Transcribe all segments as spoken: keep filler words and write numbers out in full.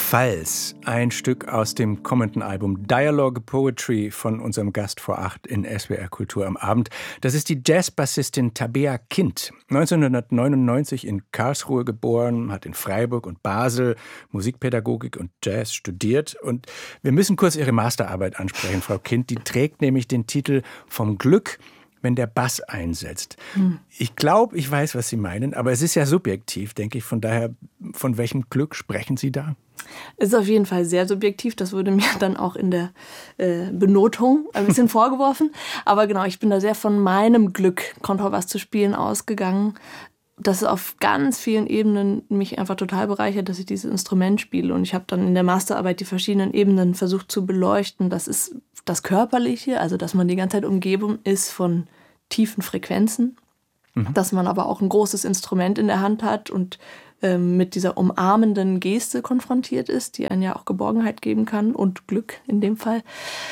Falls, ein Stück aus dem kommenden Album Dialogue Poetry von unserem Gast vor acht in S W R Kultur am Abend. Das ist die Jazzbassistin Tabea Kind. neunzehnhundertneunundneunzig in Karlsruhe geboren, hat in Freiburg und Basel Musikpädagogik und Jazz studiert. Und wir müssen kurz ihre Masterarbeit ansprechen, Frau Kind. Die trägt nämlich den Titel Vom Glück, wenn der Bass einsetzt. Hm. Ich glaube, ich weiß, was Sie meinen, aber es ist ja subjektiv, denke ich. Von daher, von welchem Glück sprechen Sie da? Ist auf jeden Fall sehr subjektiv. Das wurde mir dann auch in der äh, Benotung ein bisschen vorgeworfen. Aber genau, ich bin da sehr von meinem Glück, Kontrabass zu spielen, ausgegangen. Das auf ganz vielen Ebenen mich einfach total bereichert, dass ich dieses Instrument spiele. Und ich habe dann in der Masterarbeit die verschiedenen Ebenen versucht zu beleuchten. Das ist das Körperliche, also dass man die ganze Zeit umgeben ist von tiefen Frequenzen. Mhm. Dass man aber auch ein großes Instrument in der Hand hat und ähm, mit dieser umarmenden Geste konfrontiert ist, die einen ja auch Geborgenheit geben kann und Glück in dem Fall.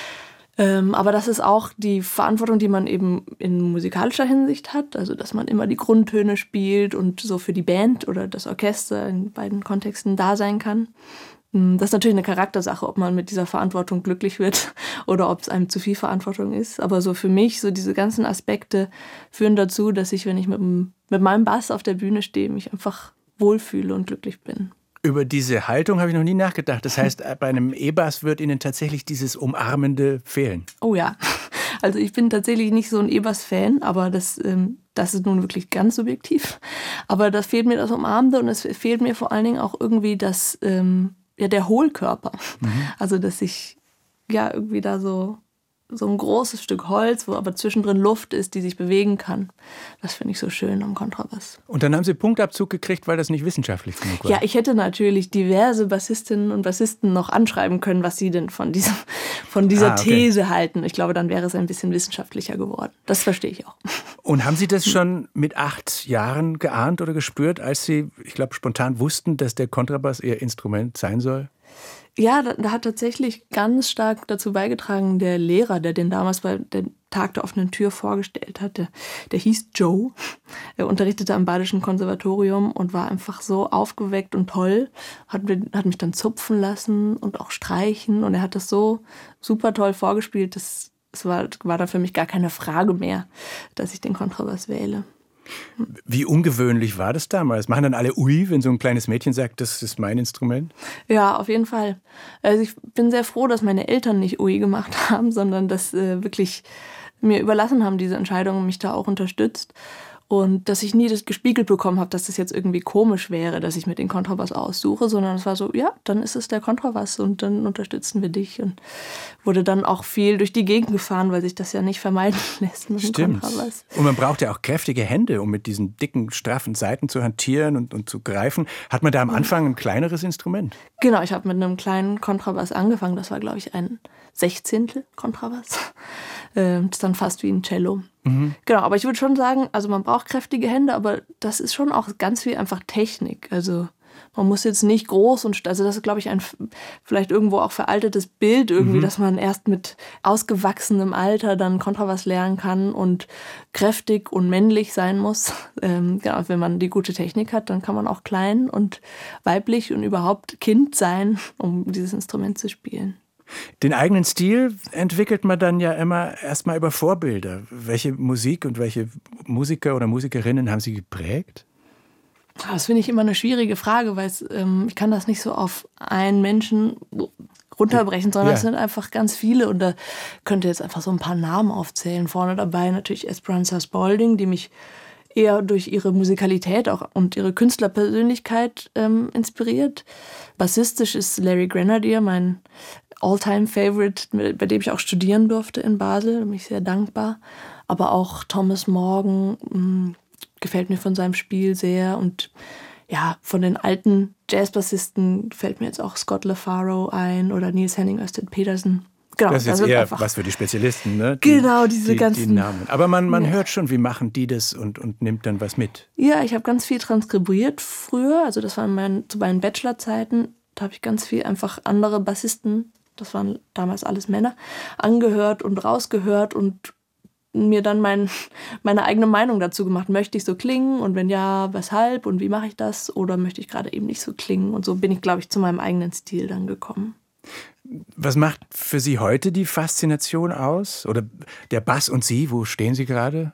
Ähm, aber das ist auch die Verantwortung, die man eben in musikalischer Hinsicht hat, also dass man immer die Grundtöne spielt und so für die Band oder das Orchester in beiden Kontexten da sein kann. Das ist natürlich eine Charaktersache, ob man mit dieser Verantwortung glücklich wird oder ob es einem zu viel Verantwortung ist. Aber so für mich, so diese ganzen Aspekte führen dazu, dass ich, wenn ich mit, dem, mit meinem Bass auf der Bühne stehe, mich einfach wohlfühle und glücklich bin. Über diese Haltung habe ich noch nie nachgedacht. Das heißt, bei einem E-Bass wird Ihnen tatsächlich dieses Umarmende fehlen? Oh ja, also ich bin tatsächlich nicht so ein E-Bass-Fan, aber das, ähm, das ist nun wirklich ganz subjektiv. Aber das fehlt mir das Umarmende und es fehlt mir vor allen Dingen auch irgendwie das, ähm, ja, der Hohlkörper. Mhm. Also dass ich ja irgendwie da so... so ein großes Stück Holz, wo aber zwischendrin Luft ist, die sich bewegen kann. Das finde ich so schön am Kontrabass. Und dann haben Sie Punktabzug gekriegt, weil das nicht wissenschaftlich genug war? Ja, ich hätte natürlich diverse Bassistinnen und Bassisten noch anschreiben können, was sie denn von, diesem, von dieser ah, okay. These halten. Ich glaube, dann wäre es ein bisschen wissenschaftlicher geworden. Das verstehe ich auch. Und haben Sie das schon mit acht Jahren geahnt oder gespürt, als Sie, ich glaube, spontan wussten, dass der Kontrabass Ihr Instrument sein soll? Ja, da, da hat tatsächlich ganz stark dazu beigetragen, der Lehrer, der den damals bei der Tag der offenen Tür vorgestellt hatte. Der hieß Joe. Er unterrichtete am Badischen Konservatorium und war einfach so aufgeweckt und toll. Hat, hat mich dann zupfen lassen und auch streichen. Und er hat das so super toll vorgespielt, dass es war, war da für mich gar keine Frage mehr, dass ich den Kontrabass wähle. Wie ungewöhnlich war das damals? Machen dann alle Ui, wenn so ein kleines Mädchen sagt, das ist mein Instrument? Ja, auf jeden Fall. Also ich bin sehr froh, dass meine Eltern nicht Ui gemacht haben, sondern dass äh, wirklich mir überlassen haben, diese Entscheidung, und mich da auch unterstützt. Und dass ich nie das gespiegelt bekommen habe, dass das jetzt irgendwie komisch wäre, dass ich mir den Kontrabass aussuche, sondern es war so, ja, dann ist es der Kontrabass und dann unterstützen wir dich. Und wurde dann auch viel durch die Gegend gefahren, weil sich das ja nicht vermeiden lässt mit dem Stimmt. Kontrabass. Und man braucht ja auch kräftige Hände, um mit diesen dicken, straffen Saiten zu hantieren und, und zu greifen. Hat man da am Anfang ein kleineres Instrument? Genau, ich habe mit einem kleinen Kontrabass angefangen. Das war, glaube ich, ein Sechzehntel Kontrabass. Das ist dann fast wie ein Cello. Mhm. Genau, aber ich würde schon sagen, also man braucht kräftige Hände, aber das ist schon auch ganz viel einfach Technik. Also man muss jetzt nicht groß und, also das ist, glaube ich, ein vielleicht irgendwo auch veraltetes Bild irgendwie, mhm. dass man erst mit ausgewachsenem Alter dann Kontrabass lernen kann und kräftig und männlich sein muss. Ähm, genau, wenn man die gute Technik hat, dann kann man auch klein und weiblich und überhaupt Kind sein, um dieses Instrument zu spielen. Den eigenen Stil entwickelt man dann ja immer erstmal über Vorbilder. Welche Musik und welche Musiker oder Musikerinnen haben Sie geprägt? Das finde ich immer eine schwierige Frage, weil es, ähm, ich kann das nicht so auf einen Menschen runterbrechen, sondern es ja. sind einfach ganz viele. Und da könnte jetzt einfach so ein paar Namen aufzählen. Vorne dabei natürlich Esperanza Spalding, die mich eher durch ihre Musikalität auch und ihre Künstlerpersönlichkeit ähm, inspiriert. Bassistisch ist Larry Grenadier, mein All-Time-Favorite, bei dem ich auch studieren durfte in Basel. Da bin ich sehr dankbar. Aber auch Thomas Morgan mh, gefällt mir von seinem Spiel sehr. Und ja, von den alten Jazzbassisten fällt mir jetzt auch Scott LaFaro ein oder Niels Henning Ørsted Petersen. Genau, das ist jetzt eher was für die Spezialisten, ne? Die, genau, diese die, ganzen die Namen. Aber man, man ja. hört schon, wie machen die das und, und nimmt dann was mit. Ja, ich habe ganz viel transkribiert früher. Also das war in meinen, zu meinen Bachelorzeiten. Da habe ich ganz viel einfach andere Bassisten, das waren damals alles Männer, angehört und rausgehört und mir dann mein, meine eigene Meinung dazu gemacht. Möchte ich so klingen und wenn ja, weshalb und wie mache ich das? Oder möchte ich gerade eben nicht so klingen? Und so bin ich, glaube ich, zu meinem eigenen Stil dann gekommen. Was macht für Sie heute die Faszination aus? Oder der Bass und Sie, wo stehen Sie gerade?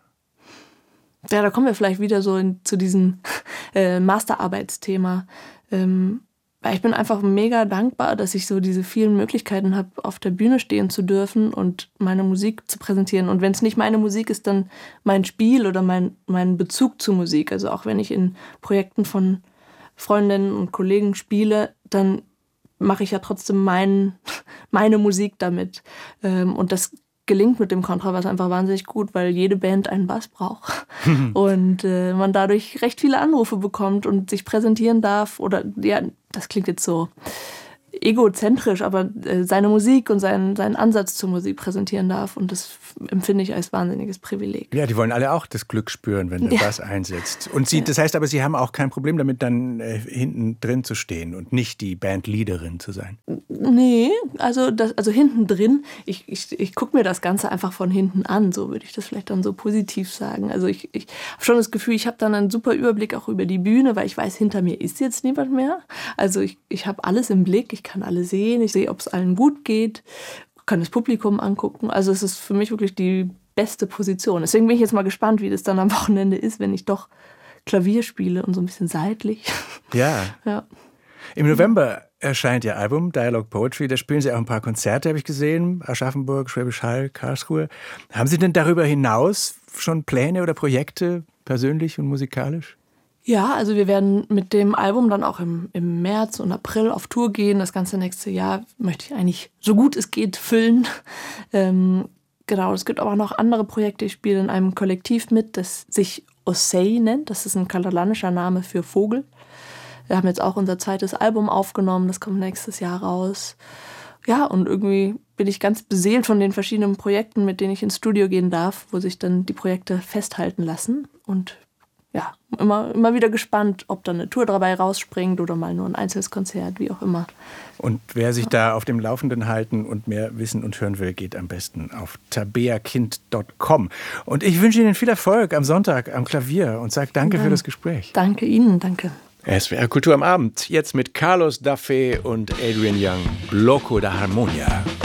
Ja, da kommen wir vielleicht wieder so in, zu diesem äh, Masterarbeitsthema. Ähm, weil ich bin einfach mega dankbar, dass ich so diese vielen Möglichkeiten habe, auf der Bühne stehen zu dürfen und meine Musik zu präsentieren. Und wenn es nicht meine Musik ist, dann mein Spiel oder mein, mein Bezug zur Musik. Also auch wenn ich in Projekten von Freundinnen und Kollegen spiele, dann mache ich ja trotzdem mein, meine Musik damit. Ähm, und das gelingt mit dem Kontrabass einfach wahnsinnig gut, weil jede Band einen Bass braucht und äh, man dadurch recht viele Anrufe bekommt und sich präsentieren darf oder, ja, das klingt jetzt so egozentrisch, aber äh, seine Musik und seinen, seinen Ansatz zur Musik präsentieren darf und das empfinde ich als wahnsinniges Privileg. Ja, die wollen alle auch das Glück spüren, wenn der ja. Bass einsetzt. Und Sie, das heißt aber, Sie haben auch kein Problem damit, dann äh, hinten drin zu stehen und nicht die Bandleaderin zu sein. Nee, also, das, also hinten drin, ich, ich, ich gucke mir das Ganze einfach von hinten an, so würde ich das vielleicht dann so positiv sagen. Also ich, ich habe schon das Gefühl, ich habe dann einen super Überblick auch über die Bühne, weil ich weiß, hinter mir ist jetzt niemand mehr. Also ich, ich habe alles im Blick, ich kann alle sehen, ich sehe, ob es allen gut geht, kann das Publikum angucken. Also es ist für mich wirklich die beste Position. Deswegen bin ich jetzt mal gespannt, wie das dann am Wochenende ist, wenn ich doch Klavier spiele und so ein bisschen seitlich. Ja. ja. Im November erscheint Ihr Album Dialogue Poetry. Da spielen Sie auch ein paar Konzerte, habe ich gesehen. Aschaffenburg, Schwäbisch Hall, Karlsruhe. Haben Sie denn darüber hinaus schon Pläne oder Projekte, persönlich und musikalisch? Ja, also wir werden mit dem Album dann auch im, im März und April auf Tour gehen. Das ganze nächste Jahr möchte ich eigentlich so gut es geht füllen. Ähm, genau, es gibt aber noch andere Projekte. Ich spiele in einem Kollektiv mit, das sich Ocei nennt. Das ist ein katalanischer Name für Vogel. Wir haben jetzt auch unser zweites Album aufgenommen. Das kommt nächstes Jahr raus. Ja, und irgendwie bin ich ganz beseelt von den verschiedenen Projekten, mit denen ich ins Studio gehen darf, wo sich dann die Projekte festhalten lassen. Und ja, immer, immer wieder gespannt, ob da eine Tour dabei rausspringt oder mal nur ein einzelnes Konzert, wie auch immer. Und wer sich da auf dem Laufenden halten und mehr wissen und hören will, geht am besten auf tabeakind punkt com. Und ich wünsche Ihnen viel Erfolg am Sonntag am Klavier und sage danke ja. für das Gespräch. Danke Ihnen, danke. S W R Kultur am Abend, jetzt mit Carlos Daffé und Adrian Young, Bloco da Harmonia.